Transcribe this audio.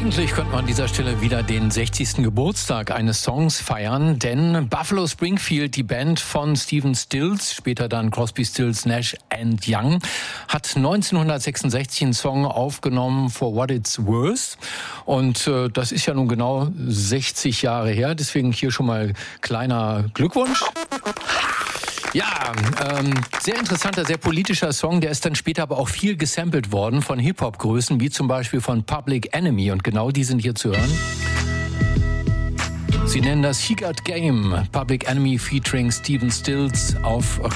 Eigentlich könnte man an dieser Stelle wieder den 60. Geburtstag eines Songs feiern, denn Buffalo Springfield, die Band von Stephen Stills, später dann Crosby, Stills, Nash & Young, hat 1966 einen Song aufgenommen, For What It's Worth. Und das ist ja nun genau 60 Jahre her, deswegen hier schon mal kleiner Glückwunsch. Ja, sehr interessanter, sehr politischer Song. Der ist dann später aber auch viel gesampelt worden von Hip-Hop-Größen, wie zum Beispiel von Public Enemy. Und genau die sind hier zu hören. Sie nennen das He Got Game. Public Enemy featuring Stephen Stills auf